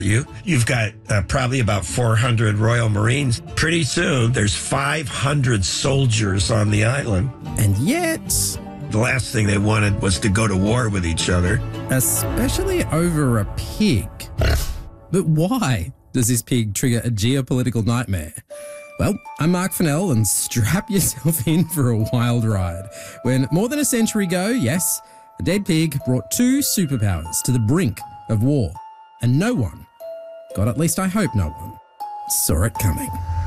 You've got probably about 400 Royal Marines. Pretty soon, there's 500 soldiers on the island. And yet, The last thing they wanted was to go to war with each other. especially over a pig. But why does this pig trigger a geopolitical nightmare? Well, I'm Mark Fennell, and strap yourself in for a wild ride. When more than a century ago, yes, a dead pig brought two superpowers to the brink of war. And no one, God, at least I hope no one, saw it coming.